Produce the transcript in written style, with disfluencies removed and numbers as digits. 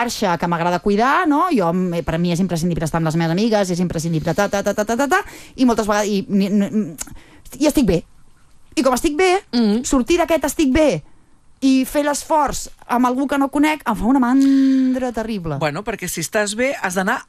xarxa que m'agrada cuidar, no? Per a mi és imprescindible estar amb les meves amigues, és imprescindible i moltes vegades i estic bé. I com estic bé, sortir d'aquest estic bé i fer l'esforç amb algú que no conec em fa una mandra terrible. Bueno, perquè si estàs bé has d'anar